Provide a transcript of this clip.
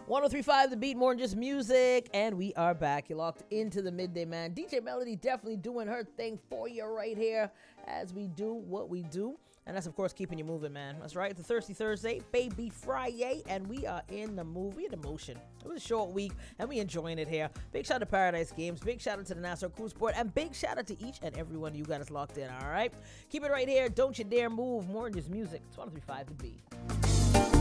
1035 The Beat, more than just music, and we are back. You're locked into the midday, man. DJ Melody definitely doing her thing for you right here as we do what we do. And that's, of course, keeping you moving, man. That's right. It's a Thirsty Thursday, Baby Friday, and we are in the movie, in motion. It was a short week, and we enjoying it here. Big shout out to Paradise Games. Big shout out to the Nassau Cruise Port. And big shout out to each and every one of you guys locked in, all right? Keep it right here. Don't you dare move. More than just music. It's 1035 The Beat.